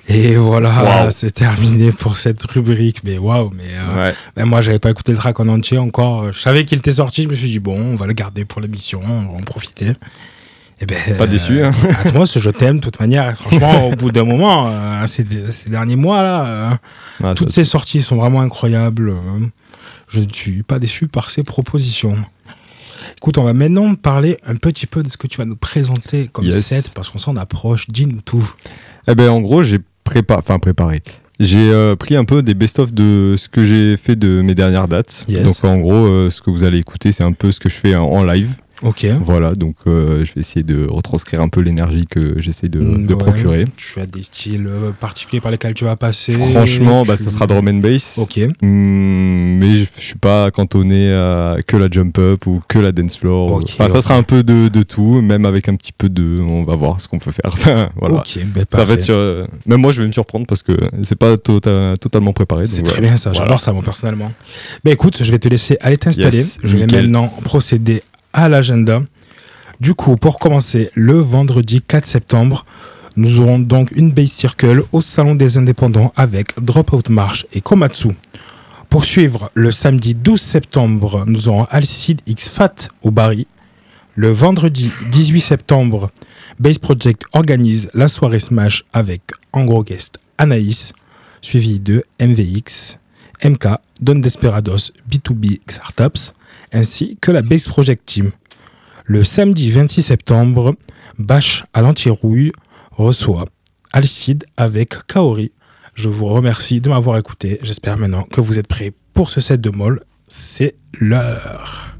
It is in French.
Et voilà, Wow. c'est terminé pour cette rubrique. Mais waouh, Ouais. même moi, j'avais pas écouté le track en entier encore. Je savais qu'il était sorti, je me suis dit, bon, on va le garder pour l'émission, on va en profiter. Et ben, Pas déçu, hein. Atmos, je t'aime de toute manière. Franchement, au bout d'un moment, ces derniers mois là, Ah, toutes ça, ces sorties sont vraiment incroyables. Je ne suis pas déçu par ces propositions. Écoute, on va maintenant parler un petit peu de ce que tu vas nous présenter comme Yes. set, parce qu'on s'en approche. Dis-nous tout. Eh ben, en gros, j'ai préparé. J'ai pris un peu des best-of de ce que j'ai fait de mes dernières dates. Yes. Donc, en gros, ce que vous allez écouter, c'est un peu ce que je fais en live. Ok. Voilà, donc je vais essayer de retranscrire un peu l'énergie que j'essaie de Ouais. procurer. Tu as des styles particuliers par lesquels tu vas passer. Franchement, ça sera drum and bass. Ok. Mais je suis pas cantonné à que la jump up ou que la dance floor. Ok, Ça sera un peu de tout, même avec un petit peu de. On va voir ce qu'on peut faire. Voilà. Ok, ben Ça va parfait. être même moi, je vais me surprendre parce que c'est pas totalement préparé. C'est donc très voilà. bien ça, j'adore ça moi personnellement. Ben écoute, je vais te laisser aller t'installer. Yes, Je vais nickel. maintenant procéder à l'agenda. Du coup, pour commencer, le vendredi 4 septembre, nous aurons donc une Bass Circle au Salon des Indépendants avec Dropout March et Komatsu. Pour suivre, le samedi 12 septembre, nous aurons Alcide X Fat au Barry. Le vendredi 18 septembre, Bass Project organise la soirée Smash avec en gros guest Anaïs, suivi de MVX, MK, Don Desperados, B2B Xartaps, ainsi que la Bass Project Team. Le samedi 26 septembre, Bash à l'Antirouille reçoit Alcide avec Kaori. Je vous remercie de m'avoir écouté. J'espère maintenant que vous êtes prêts pour ce set de molle. C'est l'heure.